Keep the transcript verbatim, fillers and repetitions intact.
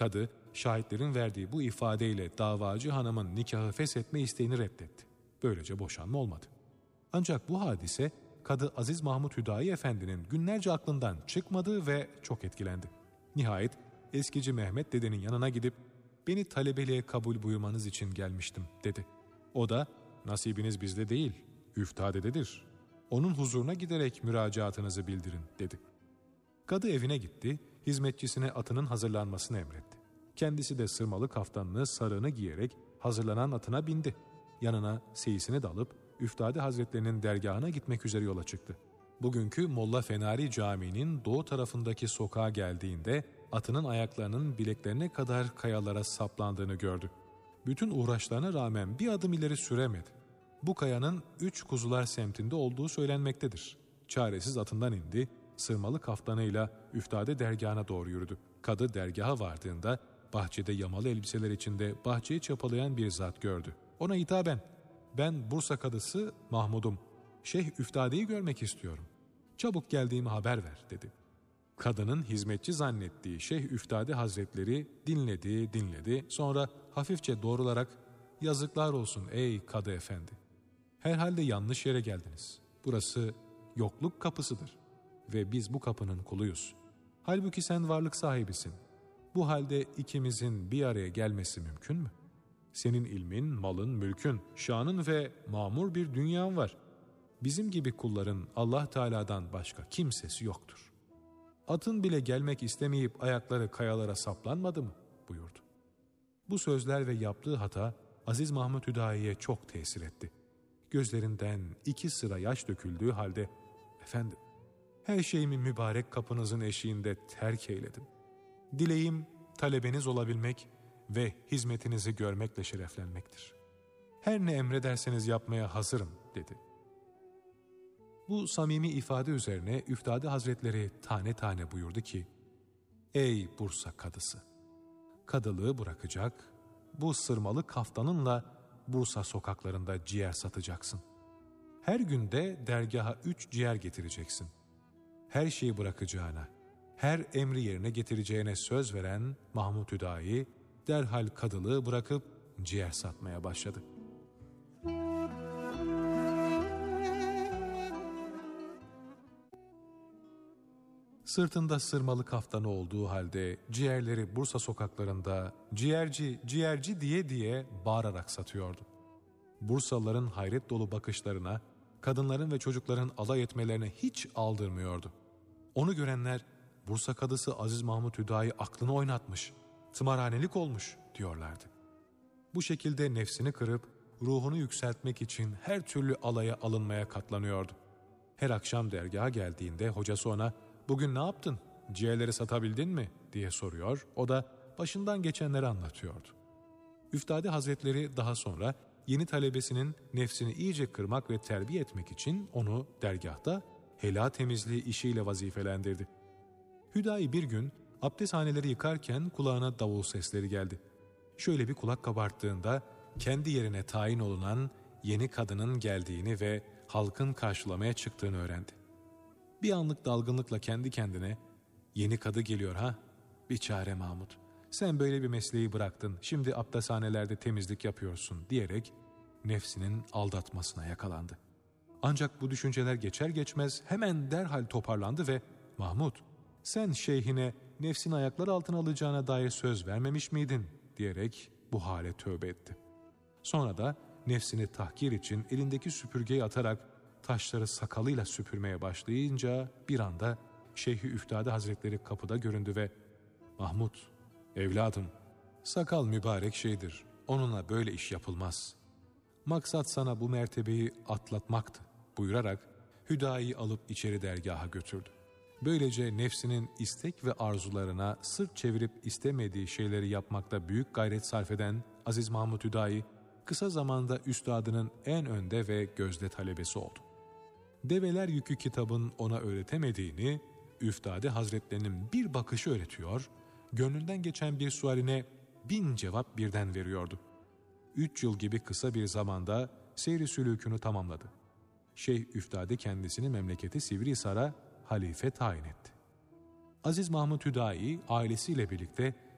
Kadı, şahitlerin verdiği bu ifadeyle davacı hanımın nikahı feshetme isteğini reddetti. Böylece boşanma olmadı. Ancak bu hadise Kadı Aziz Mahmud Hüdayi Efendi'nin günlerce aklından çıkmadı ve çok etkilendi. Nihayet eskici Mehmet dedenin yanına gidip "Beni talebeliğe kabul buyurmanız için gelmiştim." dedi. O da "Nasibiniz bizde değil, üftadededir. Onun huzuruna giderek müracaatınızı bildirin." dedi. Kadı evine gitti, hizmetçisine atının hazırlanmasını emretti. Kendisi de sırmalı kaftanını, sarığını giyerek hazırlanan atına bindi. Yanına seyisini de alıp Üftade Hazretlerinin dergahına gitmek üzere yola çıktı. Bugünkü Molla Fenari Camii'nin doğu tarafındaki sokağa geldiğinde atının ayaklarının bileklerine kadar kayalara saplandığını gördü. Bütün uğraşlarına rağmen bir adım ileri süremedi. Bu kayanın Üç Kuzular semtinde olduğu söylenmektedir. Çaresiz atından indi, sırmalı kaftanıyla Üftade dergahına doğru yürüdü. Kadı dergaha vardığında bahçede yamalı elbiseler içinde bahçeyi çapalayan bir zat gördü. Ona hitaben "Ben Bursa kadısı Mahmud'um. Şeyh Üftade'yi görmek istiyorum. Çabuk geldiğimi haber ver." dedi. Kadının hizmetçi zannettiği Şeyh Üftade Hazretleri dinledi dinledi, sonra hafifçe doğrularak "Yazıklar olsun ey Kadı Efendi. Herhalde yanlış yere geldiniz. Burası yokluk kapısıdır ve biz bu kapının kuluyuz. Halbuki sen varlık sahibisin. Bu halde ikimizin bir araya gelmesi mümkün mü? Senin ilmin, malın, mülkün, şanın ve mamur bir dünyan var. Bizim gibi kulların Allah Teala'dan başka kimsesi yoktur. Atın bile gelmek istemeyip ayakları kayalara saplanmadı mı?" buyurdu. Bu sözler ve yaptığı hata Aziz Mahmud Hüdayi'ye çok tesir etti. Gözlerinden iki sıra yaş döküldüğü halde "Efendim, her şeyimi mübarek kapınızın eşiğinde terk eyledim. Dileğim talebeniz olabilmek ve hizmetinizi görmekle şereflenmektir. Her ne emrederseniz yapmaya hazırım." dedi. Bu samimi ifade üzerine Üftade Hazretleri tane tane buyurdu ki, "Ey Bursa kadısı! Kadılığı bırakacak, bu sırmalı kaftanınla Bursa sokaklarında ciğer satacaksın. Her günde dergaha üç ciğer getireceksin. Her şeyi bırakacağına, her emri yerine getireceğine söz veren Mahmud Hüdayi derhal kadılığı bırakıp ciğer satmaya başladı. Sırtında sırmalı kaftanı olduğu halde ciğerleri Bursa sokaklarında ciğerci ciğerci diye diye bağırarak satıyordu. Bursalıların hayret dolu bakışlarına, kadınların ve çocukların alay etmelerine hiç aldırmıyordu. Onu görenler Bursa kadısı Aziz Mahmud Hüdayi aklını oynatmış, tımarhanelik olmuş diyorlardı. Bu şekilde nefsini kırıp ruhunu yükseltmek için her türlü alaya alınmaya katlanıyordu. Her akşam dergaha geldiğinde hocası ona "Bugün ne yaptın? Ciğerleri satabildin mi?" diye soruyor. O da başından geçenleri anlatıyordu. Üftade Hazretleri daha sonra yeni talebesinin nefsini iyice kırmak ve terbiye etmek için onu dergahta helal temizliği işiyle vazifelendirdi. Hüdayi bir gün abdesthaneleri yıkarken kulağına davul sesleri geldi. Şöyle bir kulak kabarttığında kendi yerine tayin olunan yeni kadının geldiğini ve halkın karşılamaya çıktığını öğrendi. Bir anlık dalgınlıkla kendi kendine "Yeni kadı geliyor ha? Bir çare Mahmud. Sen böyle bir mesleği bıraktın, şimdi abdesthanelerde temizlik yapıyorsun" diyerek nefsinin aldatmasına yakalandı. Ancak bu düşünceler geçer geçmez hemen derhal toparlandı ve "Mahmud, sen şeyhine nefsini ayaklar altına alacağına dair söz vermemiş miydin?" diyerek bu hale tövbe etti. Sonra da nefsini tahkir için elindeki süpürgeyi atarak taşları sakalıyla süpürmeye başlayınca bir anda Şeyh-i Üftade Hazretleri kapıda göründü ve "Mahmud, evladım, sakal mübarek şeydir, onunla böyle iş yapılmaz. Maksat sana bu mertebeyi atlatmaktı" buyurarak Hüdayi'yi alıp içeri dergaha götürdü. Böylece nefsinin istek ve arzularına sırt çevirip istemediği şeyleri yapmakta büyük gayret sarf eden Aziz Mahmud Hüdayi, kısa zamanda üstadının en önde ve gözde talebesi oldu. Develer Yükü kitabın ona öğretemediğini Üftade Hazretlerinin bir bakışı öğretiyor, gönlünden geçen bir sualine bin cevap birden veriyordu. Üç yıl gibi kısa bir zamanda seyri sülûkünü tamamladı. Şeyh Üftade kendisini memleketi Sivrihisar'a halife tayin etti. Aziz Mahmud Hüdayi ailesiyle birlikte